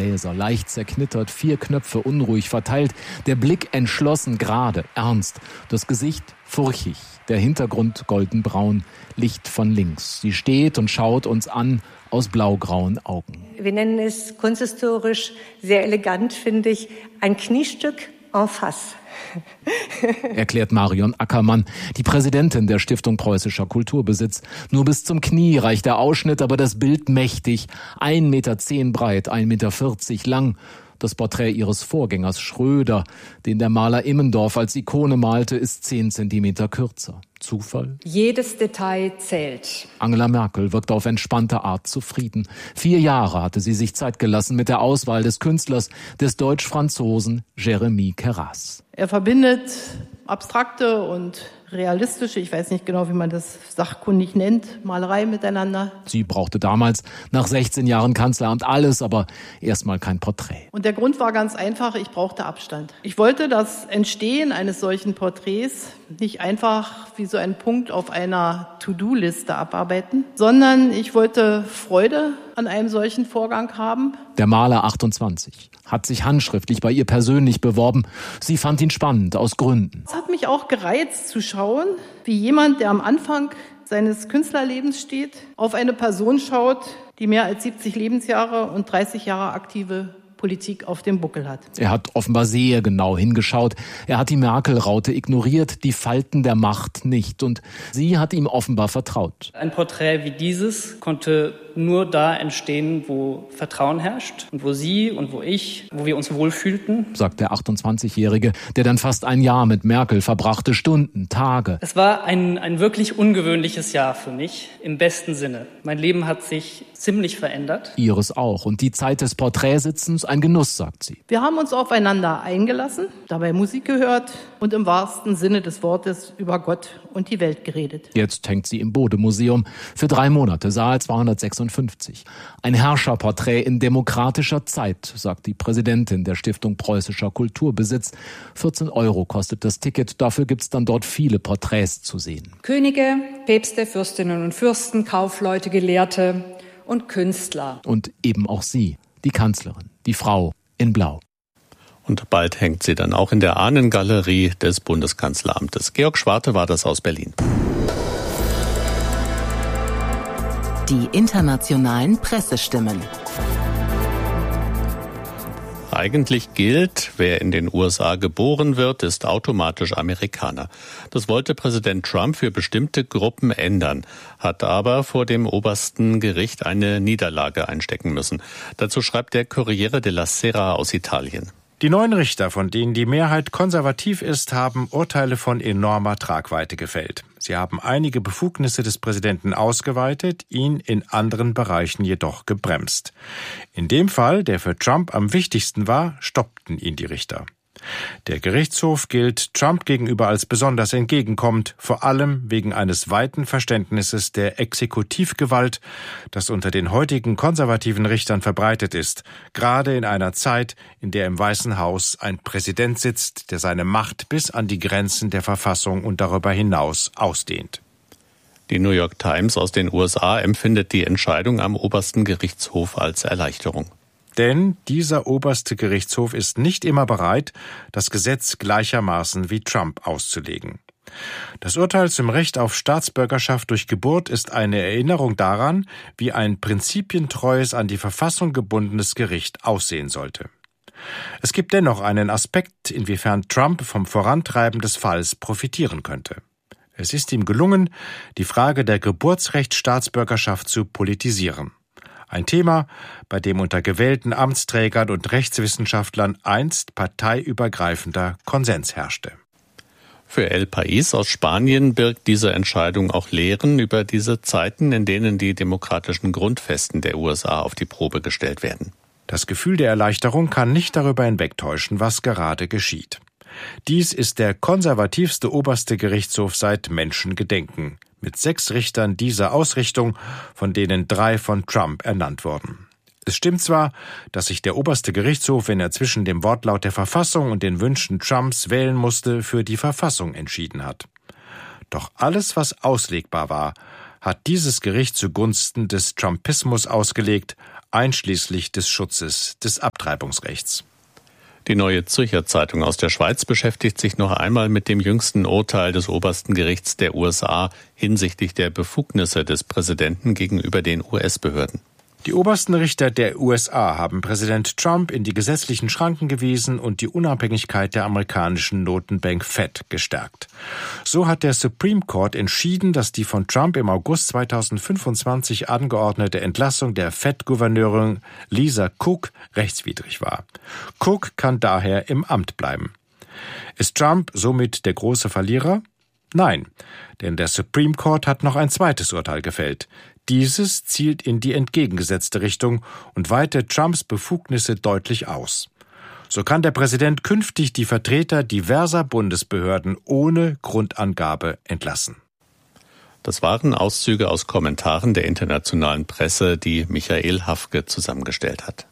Bläser, leicht zerknittert, 4 Knöpfe unruhig verteilt, der Blick entschlossen gerade, ernst, das Gesicht furchig, der Hintergrund goldenbraun, Licht von links. Sie steht und schaut uns an aus blaugrauen Augen. Wir nennen es kunsthistorisch sehr elegant, finde ich, ein Kniestück en face. Erklärt Marion Ackermann, die Präsidentin der Stiftung Preußischer Kulturbesitz. Nur bis zum Knie reicht der Ausschnitt, aber das Bild mächtig. 1,10 Meter breit, 1,40 Meter lang. Das Porträt ihres Vorgängers Schröder, den der Maler Immendorf als Ikone malte, ist 10 Zentimeter kürzer. Zufall? Jedes Detail zählt. Angela Merkel wirkt auf entspannte Art zufrieden. 4 Jahre hatte sie sich Zeit gelassen mit der Auswahl des Künstlers, des Deutsch-Franzosen Jérémy Queyras. Er verbindet abstrakte und realistische, ich weiß nicht genau, wie man das sachkundig nennt, Malerei miteinander. Sie brauchte damals nach 16 Jahren Kanzleramt alles, aber erstmal kein Porträt. Und der Grund war ganz einfach, ich brauchte Abstand. Ich wollte das Entstehen eines solchen Porträts nicht einfach wie so ein Punkt auf einer To-Do-Liste abarbeiten, sondern ich wollte Freude an einem solchen Vorgang haben. Der Maler 28 hat sich handschriftlich bei ihr persönlich beworben. Sie fand ihn spannend, aus Gründen. Es hat mich auch gereizt zu schauen, wie jemand, der am Anfang seines Künstlerlebens steht, auf eine Person schaut, die mehr als 70 Lebensjahre und 30 Jahre aktive Politik auf dem Buckel hat. Er hat offenbar sehr genau hingeschaut. Er hat die Merkel-Raute ignoriert, die Falten der Macht nicht. Und sie hat ihm offenbar vertraut. Ein Porträt wie dieses konnte nur da entstehen, wo Vertrauen herrscht und wo Sie und wo ich, wo wir uns wohlfühlten, sagt der 28-Jährige, der dann fast ein Jahr mit Merkel verbrachte, Stunden, Tage. Es war ein wirklich ungewöhnliches Jahr für mich, im besten Sinne. Mein Leben hat sich ziemlich verändert. Ihres auch. Und die Zeit des Porträtsitzens ein Genuss, sagt sie. Wir haben uns aufeinander eingelassen, dabei Musik gehört und im wahrsten Sinne des Wortes über Gott und die Welt geredet. Jetzt hängt sie im Bode-Museum für 3 Monate, Saal 256. Ein Herrscherporträt in demokratischer Zeit, sagt die Präsidentin der Stiftung Preußischer Kulturbesitz. 14 € kostet das Ticket, dafür gibt's dann dort viele Porträts zu sehen. Könige, Päpste, Fürstinnen und Fürsten, Kaufleute, Gelehrte und Künstler. Und eben auch sie, die Kanzlerin, die Frau in Blau. Und bald hängt sie dann auch in der Ahnengalerie des Bundeskanzleramtes. Georg Schwarte war das aus Berlin. Die internationalen Pressestimmen. Eigentlich gilt, wer in den USA geboren wird, ist automatisch Amerikaner. Das wollte Präsident Trump für bestimmte Gruppen ändern, hat aber vor dem obersten Gericht eine Niederlage einstecken müssen. Dazu schreibt der Corriere della Sera aus Italien. Die 9 Richter, von denen die Mehrheit konservativ ist, haben Urteile von enormer Tragweite gefällt. Sie haben einige Befugnisse des Präsidenten ausgeweitet, ihn in anderen Bereichen jedoch gebremst. In dem Fall, der für Trump am wichtigsten war, stoppten ihn die Richter. Der Gerichtshof gilt Trump gegenüber als besonders entgegenkommend, vor allem wegen eines weiten Verständnisses der Exekutivgewalt, das unter den heutigen konservativen Richtern verbreitet ist, gerade in einer Zeit, in der im Weißen Haus ein Präsident sitzt, der seine Macht bis an die Grenzen der Verfassung und darüber hinaus ausdehnt. Die New York Times aus den USA empfindet die Entscheidung am obersten Gerichtshof als Erleichterung. Denn dieser oberste Gerichtshof ist nicht immer bereit, das Gesetz gleichermaßen wie Trump auszulegen. Das Urteil zum Recht auf Staatsbürgerschaft durch Geburt ist eine Erinnerung daran, wie ein prinzipientreues, an die Verfassung gebundenes Gericht aussehen sollte. Es gibt dennoch einen Aspekt, inwiefern Trump vom Vorantreiben des Falls profitieren könnte. Es ist ihm gelungen, die Frage der Geburtsrechtsstaatsbürgerschaft zu politisieren. Ein Thema, bei dem unter gewählten Amtsträgern und Rechtswissenschaftlern einst parteiübergreifender Konsens herrschte. Für El País aus Spanien birgt diese Entscheidung auch Lehren über diese Zeiten, in denen die demokratischen Grundfesten der USA auf die Probe gestellt werden. Das Gefühl der Erleichterung kann nicht darüber hinwegtäuschen, was gerade geschieht. Dies ist der konservativste oberste Gerichtshof seit Menschengedenken, mit 6 Richtern dieser Ausrichtung, von denen 3 von Trump ernannt wurden. Es stimmt zwar, dass sich der oberste Gerichtshof, wenn er zwischen dem Wortlaut der Verfassung und den Wünschen Trumps wählen musste, für die Verfassung entschieden hat. Doch alles, was auslegbar war, hat dieses Gericht zugunsten des Trumpismus ausgelegt, einschließlich des Schutzes des Abtreibungsrechts. Die Neue Zürcher Zeitung aus der Schweiz beschäftigt sich noch einmal mit dem jüngsten Urteil des obersten Gerichts der USA hinsichtlich der Befugnisse des Präsidenten gegenüber den US-Behörden. Die obersten Richter der USA haben Präsident Trump in die gesetzlichen Schranken gewiesen und die Unabhängigkeit der amerikanischen Notenbank Fed gestärkt. So hat der Supreme Court entschieden, dass die von Trump im August 2025 angeordnete Entlassung der Fed-Gouverneurin Lisa Cook rechtswidrig war. Cook kann daher im Amt bleiben. Ist Trump somit der große Verlierer? Nein, denn der Supreme Court hat noch ein zweites Urteil gefällt. Dieses zielt in die entgegengesetzte Richtung und weitet Trumps Befugnisse deutlich aus. So kann der Präsident künftig die Vertreter diverser Bundesbehörden ohne Grundangabe entlassen. Das waren Auszüge aus Kommentaren der internationalen Presse, die Michael Hafke zusammengestellt hat.